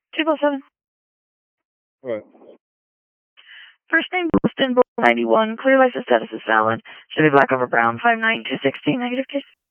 207. What? First name, Boston, Bull 91. Clear license status is valid. Should be black over brown. 59216, negative case.